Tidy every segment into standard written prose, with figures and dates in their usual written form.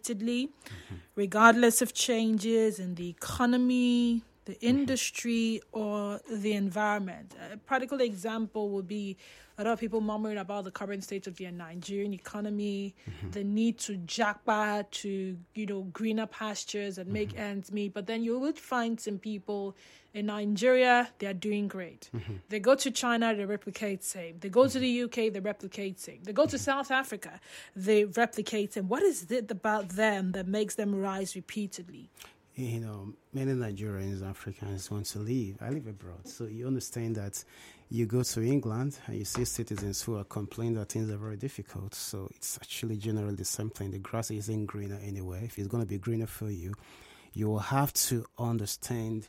repeatedly, regardless of changes in the economy, the industry, or the environment. A practical example would be a lot of people murmuring about the current state of the Nigerian economy, the need to jackpot to, greener pastures and make ends meet. But then you would find some people in Nigeria, they are doing great. They go to China, they replicate same. They go to the UK, they replicate same. They go to South Africa, they replicate same. What is it about them that makes them rise repeatedly? Many Nigerians, Africans want to leave. I live abroad. So you understand that you go to England and you see citizens who are complaining that things are very difficult. So it's actually generally the same thing. The grass isn't greener anyway. If it's going to be greener for you, you will have to understand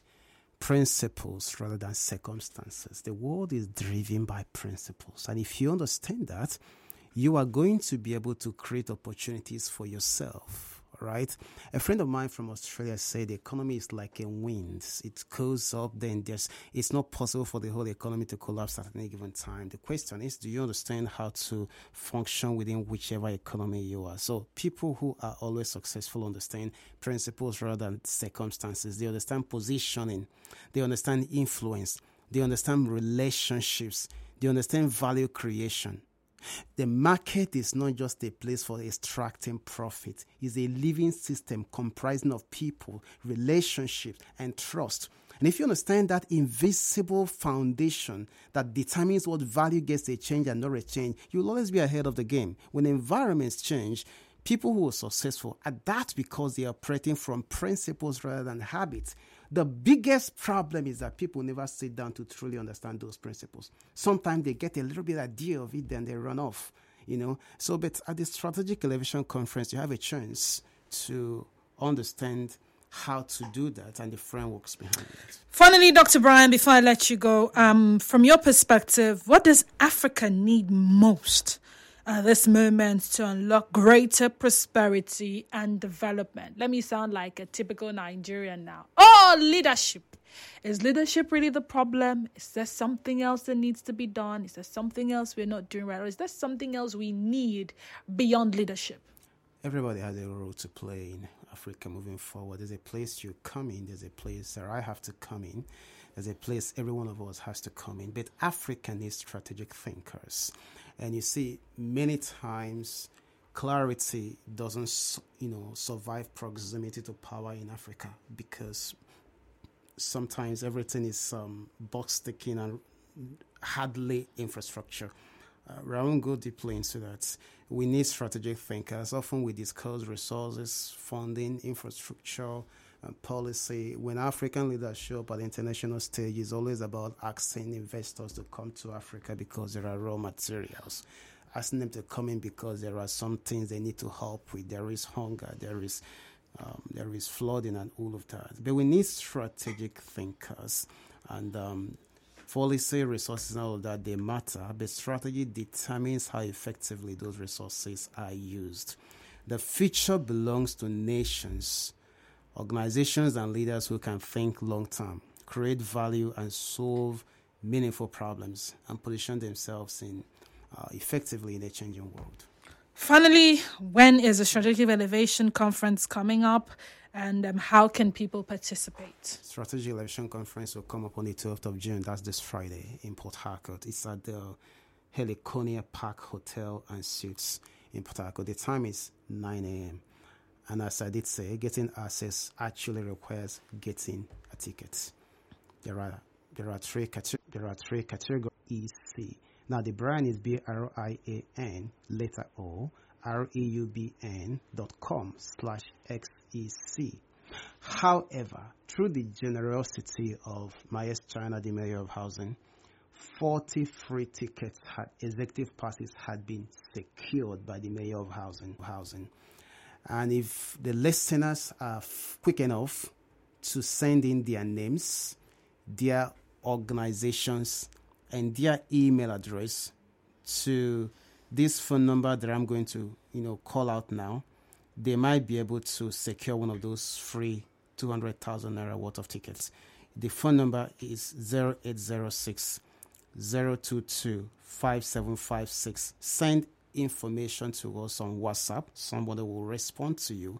principles rather than circumstances. The world is driven by principles. And if you understand that, you are going to be able to create opportunities for yourself. Right? A friend of mine from Australia said the economy is like a wind. It goes up, then it's not possible for the whole economy to collapse at any given time. The question is, do you understand how to function within whichever economy you are? So people who are always successful understand principles rather than circumstances. They understand positioning. They understand influence. They understand relationships. They understand value creation. The market is not just a place for extracting profit. It's a living system comprising of people, relationships, and trust. And if you understand that invisible foundation that determines what value gets a change and not a change, you'll always be ahead of the game. When environments change, people who are successful adapt because they are operating from principles rather than habits. The biggest problem is that people never sit down to truly understand those principles. Sometimes they get a little bit idea of it, then they run off, So, but at the Strategic Elevation Conference, you have a chance to understand how to do that and the frameworks behind it. Finally, Dr. Brian, before I let you go, from your perspective, what does Africa need most at this moment to unlock greater prosperity and development? Let me sound like a typical Nigerian now. Oh, leadership. Is leadership really the problem? Is there something else that needs to be done? Is there something else we're not doing right? Or is there something else we need beyond leadership? Everybody has a role to play in Africa moving forward. There's a place you come in. There's a place where I have to come in. There's a place every one of us has to come in. But Africa needs strategic thinkers. And you see, many times, clarity doesn't, survive proximity to power in Africa because sometimes everything is box ticking and hardly infrastructure. I won't go deeply into that. We need strategic thinkers. Often we discuss resources, funding, infrastructure, policy. When African leaders show up at the international stage, it's always about asking investors to come to Africa because there are raw materials, asking them to come in because there are some things they need to help with. There is hunger, there is flooding and all of that. But we need strategic thinkers, and policy, resources, and all of that, they matter, but strategy determines how effectively those resources are used. The future belongs to nations, organizations and leaders who can think long-term, create value, and solve meaningful problems, and position themselves effectively in a changing world. Finally, when is the Strategic Elevation Conference coming up, and how can people participate? Strategic Elevation Conference will come up on the 12th of June. That's this Friday in Port Harcourt. It's at the Heliconia Park Hotel and Suites in Port Harcourt. The time is 9 a.m. And as I did say, getting access actually requires getting a ticket. There are three categories. EC. Now the brand is BRIAN letter O reubn.com/XEC. However, through the generosity of Mayes China, the Mayor of Housing, 40 free tickets executive passes had been secured by the Mayor of Housing. And if the listeners are quick enough to send in their names, their organizations, and their email address to this phone number that I'm going to, call out now, they might be able to secure one of those free 200,000 naira worth of tickets. The phone number is 0806 022 5756. Send information to us on WhatsApp. Somebody will respond to you